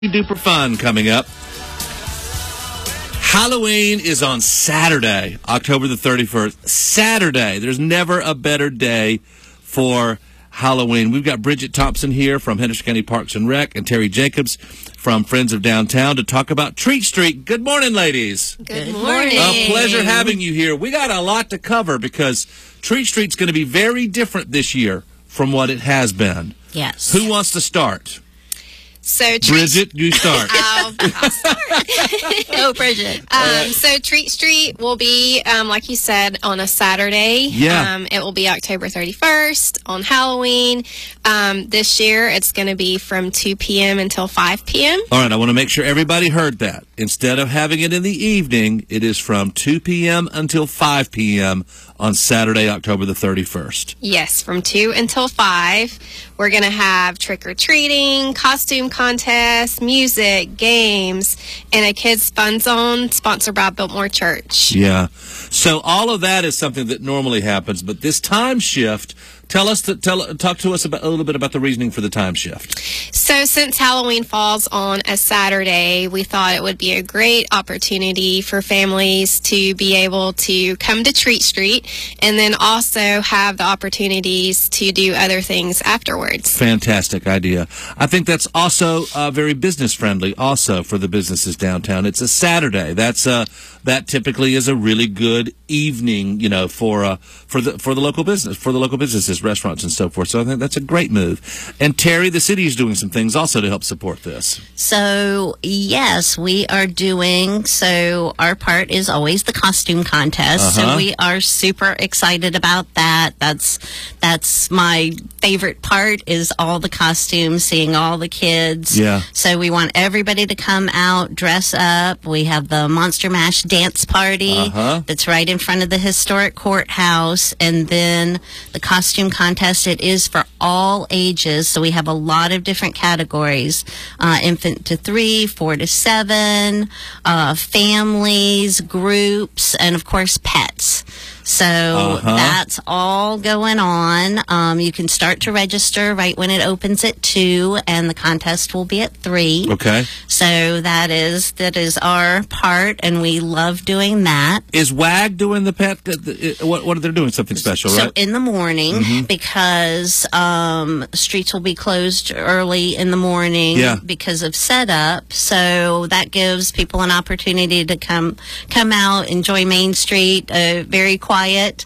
Duper fun coming up. Halloween is on Saturday, October the 31st. Saturday. There's never a better day for Halloween. We've got Bridget Thompson here from Henderson County Parks and Rec and Terry Jacobs from Friends of Downtown to talk about Treat Street. Good morning, ladies. Good morning. A pleasure having you here. We got a lot to cover because Treat Street's going to be very different this year from what it has been. Yes. Who wants to start? So Bridget, you start. I'll start. Go, Bridget. So Treat Street will be, like you said, on a Saturday. Yeah. It will be October 31st on Halloween. This year, it's going to be from 2 p.m. until 5 p.m. All right, I want to make sure everybody heard that. Instead of having it in the evening, it is from 2 p.m. until 5 p.m. on Saturday, October the 31st. Yes, from 2 until 5. We're going to have trick-or-treating, costume contests, music, games, and a kids' fun zone sponsored by Biltmore Church. Yeah. So all of that is something that normally happens, but this time shift, talk to us about a little bit about the reasoning for the time shift. So since Halloween falls on a Saturday, we thought it would be a great opportunity for families to be able to come to Treat Street and then also have the opportunities to do other things afterwards. Fantastic idea. I think that's also very business friendly also for the businesses downtown. It's a Saturday. That typically is a really good evening, for the local businesses, restaurants and so forth. So I think that's a great move. And Terry, the city is doing some things also to help support this. So, yes, we are doing, so our part is always the costume contest. So we are super excited about that. That's my favorite part is all the costumes, seeing all the kids. Yeah. So we want everybody to come out, dress up. We have the Monster Mash dance party that's right in front of the historic courthouse. And then the costume contest, it is for all ages. So we have a lot of different categories, infant to 3, 4 to 7, families, groups, and of course pets. So that's all going on. You can start to register right when it opens at 2, and the contest will be at 3. Okay. So that is our part, and we love doing that. Is WAG doing the pet? What are they doing? Something special, right? So in the morning, because streets will be closed early in the morning because of setup. So that gives people an opportunity to come out, enjoy Main Street, very quiet.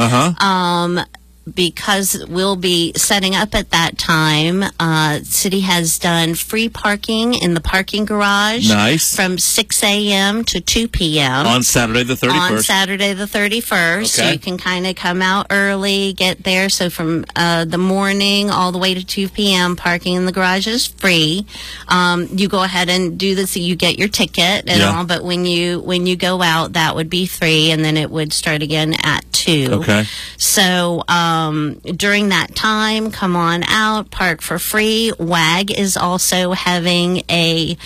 Because we'll be setting up at that time. City has done free parking in the parking garage. Nice. From 6 a.m. to 2 p.m. On Saturday the 31st. On Saturday the 31st. Okay. So you can kind of come out early, get there. So from the morning all the way to 2 p.m., parking in the garage is free. You go ahead and do this. You get your ticket and all, but when you go out, that would be free, and then it would start again at 2. Okay. So, during that time, come on out, park for free. WAG is also having a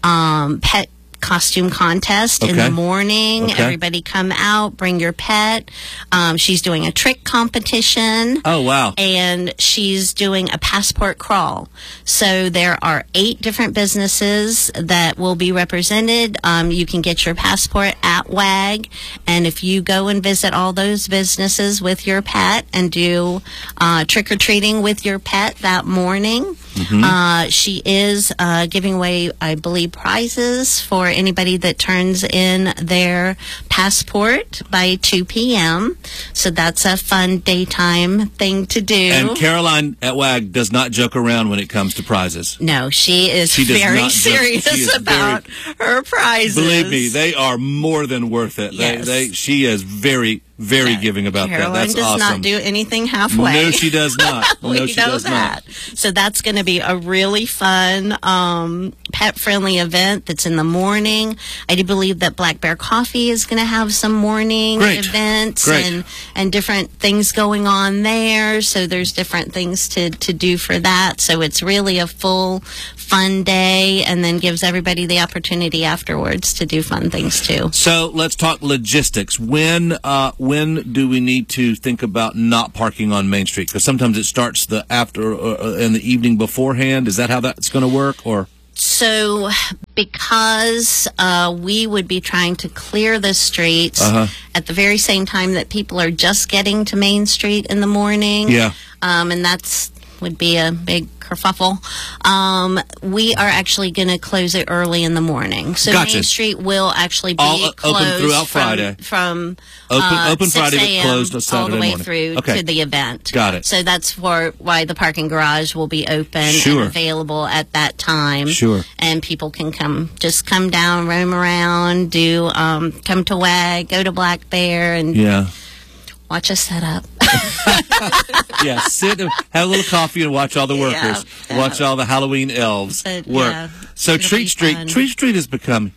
pet costume contest in the morning. Everybody come out, bring your pet. She's doing a trick competition. Oh, wow. And she's doing a passport crawl. So there are 8 different businesses that will be represented. You can get your passport at WAG. And if you go and visit all those businesses with your pet and do trick-or-treating with your pet that morning, she is giving away, I believe, prizes for anybody that turns in their passport by 2 p.m. So that's a fun daytime thing to do. And Caroline at WAG does not joke around when it comes to prizes. No, she is very serious about her prizes. Believe me, they are more than worth it. Yes. She is very giving about Caroline that. That's does awesome. not do anything halfway. No, she does not. We know that. So that's going to be a really fun, pet-friendly event that's in the morning. I do believe that Black Bear Coffee is going to have some morning events and different things going on there. So there's different things to do for that. So it's really a full, fun day, and then gives everybody the opportunity afterwards to do fun things too. So let's talk logistics. When do we need to think about not parking on Main Street? Because sometimes it starts in the evening beforehand. Is that how that's going to work? Or So, because we would be trying to clear the streets at the very same time that people are just getting to Main Street in the morning, and that's would be a big kerfuffle. We are actually going to close it early in the morning. So Gotcha. Main Street will actually be closed open throughout Friday. From open 6 Friday, but a.m. closed on Saturday all the way morning. through Okay. to the event. Got it. So that's why the parking garage will be open Sure. and available at that time. Sure. And people can come down, roam around, come to WAG, go to Black Bear, and watch us set up. Sit and have a little coffee and watch all the workers. Watch all the Halloween elves work. So Treat Street has become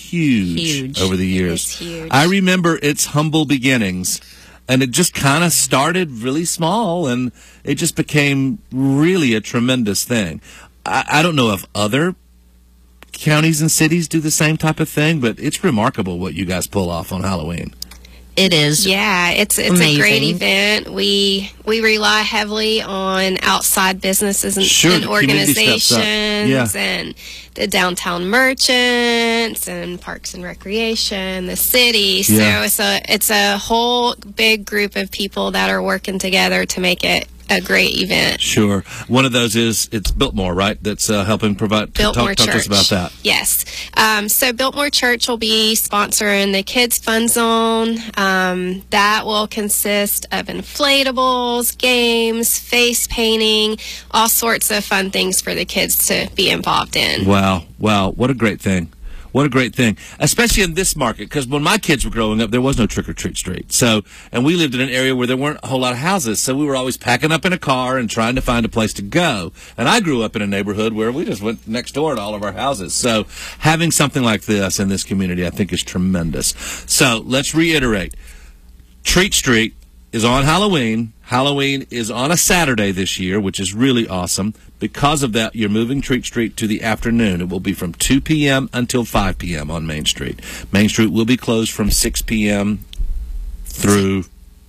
huge over the years. It's huge. I remember its humble beginnings, and it just kind of started really small, and it just became really a tremendous thing. I don't know if other counties and cities do the same type of thing, but it's remarkable what you guys pull off on Halloween. It is. Yeah, it's amazing. a great event. We rely heavily on outside businesses and organizations and the downtown merchants and Parks and Recreation, the city. So it's a whole big group of people that are working together to make it a great event. Sure. One of those it's Biltmore, right? That's helping provide. Biltmore Talk to us about that. Yes. So Biltmore Church will be sponsoring the Kids Fun Zone. That will consist of inflatables, games, face painting, all sorts of fun things for the kids to be involved in. Wow. What a great thing. What a great thing, especially in this market, because when my kids were growing up, there was no trick-or-treat street. And we lived in an area where there weren't a whole lot of houses, so we were always packing up in a car and trying to find a place to go. And I grew up in a neighborhood where we just went next door to all of our houses. So having something like this in this community, I think, is tremendous. So let's reiterate. Treat Street is on Halloween. Halloween is on a Saturday this year, which is really awesome. Because of that, you're moving Treat Street to the afternoon. It will be from 2 p.m. until 5 p.m. on Main Street. Main Street will be closed from 6 p.m. through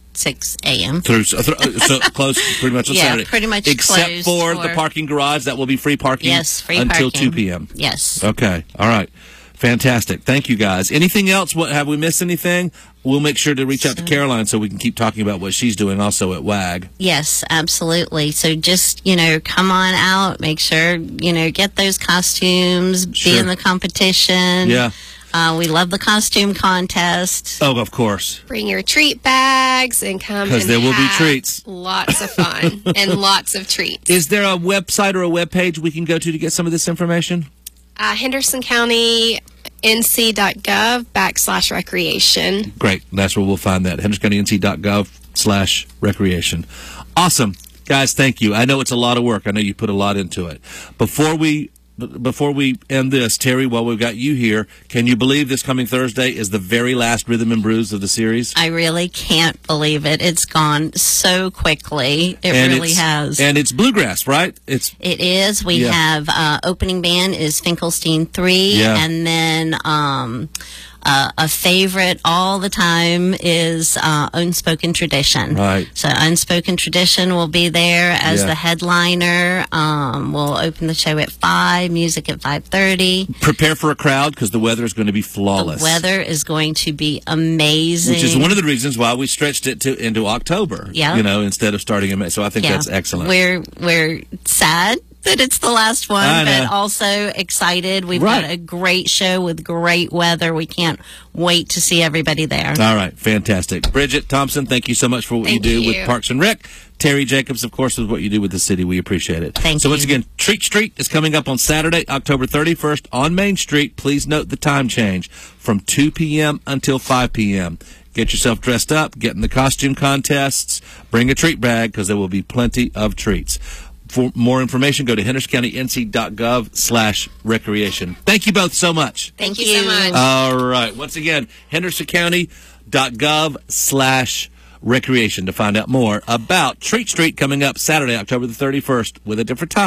6 a.m. So closed pretty much on Saturday. Pretty much except closed for the parking garage. That will be free parking. Yes, free until parking. 2 p.m. Yes. Okay. All right. Fantastic. Thank you, guys. Anything else? Have we missed anything? We'll make sure to reach out to Caroline so we can keep talking about what she's doing also at WAG. Yes, absolutely. So just, come on out. Make sure, get those costumes, be in the competition. Yeah. We love the costume contest. Oh, of course. Bring your treat bags and come because there will be treats. Lots of fun and lots of treats. Is there a website or a web page we can go to get some of this information? Henderson County NC.gov/recreation. Great. That's where we'll find that. HendersonCountyNC.gov/recreation. Awesome. Guys, thank you. I know it's a lot of work. I know you put a lot into it. Before we end this, Terry, while we've got you here, can you believe this coming Thursday is the very last Rhythm and Brews of the series? I really can't believe it. It's gone so quickly. It really has. And it's bluegrass, right? It is. We have opening band is Finkelstein 3, and then a favorite all the time is Unspoken Tradition. Right. So Unspoken Tradition will be there as the headliner. We'll open the show at 5, music at 5:30. Prepare for a crowd because the weather is going to be flawless. The weather is going to be amazing. Which is one of the reasons why we stretched it into October. Yeah. Instead of starting in May. So I think that's excellent. We're sad that it's the last one, but also excited. We've got a great show with great weather. We can't wait to see everybody there. All right, fantastic. Bridget Thompson, thank you so much for what you do with Parks and Rec. Terry Jacobs, of course, with what you do with the city. We appreciate it. Thank you. So once again, Treat Street is coming up on Saturday, October 31st on Main Street. Please note the time change from 2 p.m. until 5 p.m. Get yourself dressed up, get in the costume contests, bring a treat bag because there will be plenty of treats. For more information, go to HendersonCountyNC.gov/recreation. Thank you both so much. Thank you so much. All right. Once again, HendersonCounty.gov/recreation to find out more about Treat Street coming up Saturday, October the 31st with a different time,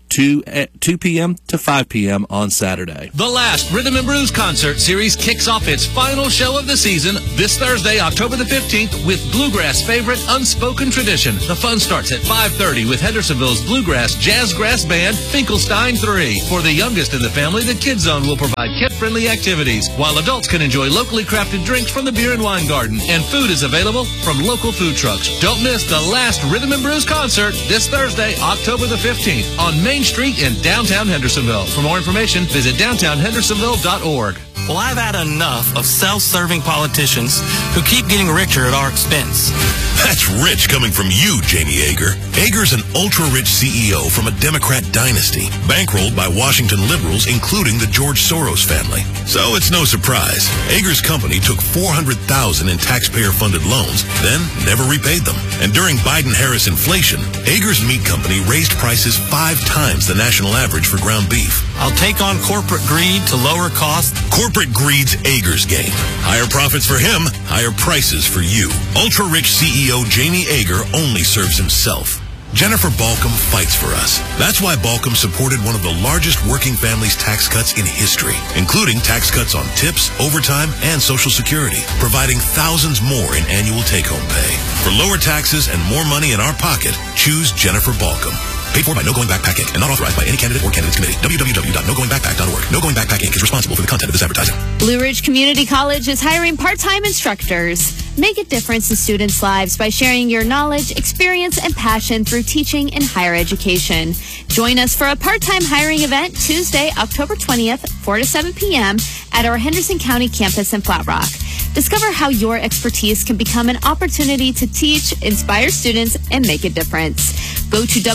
2 p.m. to 5 p.m. on Saturday. The last Rhythm and Blues concert series kicks off its final show of the season this Thursday, October the 15th, with Bluegrass favorite Unspoken Tradition. The fun starts at 5:30 with Hendersonville's Bluegrass Jazzgrass Band, Finkelstein 3. For the youngest in the family, the Kids Zone will provide kid-friendly activities, while adults can enjoy locally crafted drinks from the Beer and Wine Garden, and food is available from local food trucks. Don't miss the last Rhythm and Blues concert this Thursday, October the 15th, on Main Street in downtown Hendersonville. For more information, visit downtownhendersonville.org. Well, I've had enough of self-serving politicians who keep getting richer at our expense. That's rich coming from you, Jamie Yeager. Yeager's an ultra-rich CEO from a Democrat dynasty, bankrolled by Washington liberals, including the George Soros family. So it's no surprise. Yeager's company took $400,000 in taxpayer-funded loans, then never repaid them. And during Biden-Harris inflation, Yeager's meat company raised prices 5 times the national average for ground beef. I'll take on corporate greed to lower costs. Corporate greed's Yeager's game. Higher profits for him, higher prices for you. Ultra-rich CEO Jamie Yeager only serves himself. Jennifer Balcom fights for us. That's why Balcom supported one of the largest working families tax cuts in history, including tax cuts on tips, overtime, and Social Security, providing thousands more in annual take-home pay. For lower taxes and more money in our pocket, choose Jennifer Balcom. Paid for by No Going Back PAC Inc. and not authorized by any candidate or candidates committee. www.nogoingbackpac.org. No Going Back PAC Inc. is responsible for the content of this advertising. Blue Ridge Community College is hiring part-time instructors. Make a difference in students' lives by sharing your knowledge, experience, and passion through teaching in higher education. Join us for a part-time hiring event Tuesday, October 20th, 4 to 7 p.m. at our Henderson County campus in Flat Rock. Discover how your expertise can become an opportunity to teach, inspire students, and make a difference. Go to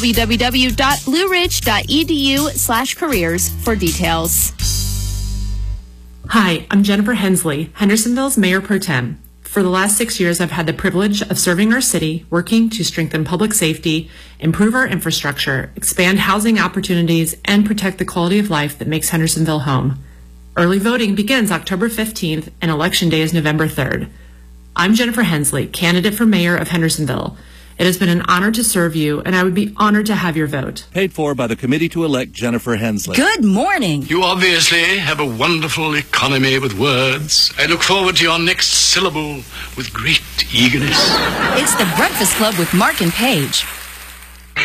www.blueridge.edu/careers for details. Hi, I'm Jennifer Hensley, Hendersonville's Mayor Pro Tem. For the last 6 years, I've had the privilege of serving our city, working to strengthen public safety, improve our infrastructure, expand housing opportunities, and protect the quality of life that makes Hendersonville home. Early voting begins October 15th, and Election Day is November 3rd. I'm Jennifer Hensley, candidate for mayor of Hendersonville. It has been an honor to serve you, and I would be honored to have your vote. Paid for by the committee to elect Jennifer Hensley. Good morning. You obviously have a wonderful economy with words. I look forward to your next syllable with great eagerness. It's the Breakfast Club with Mark and Paige.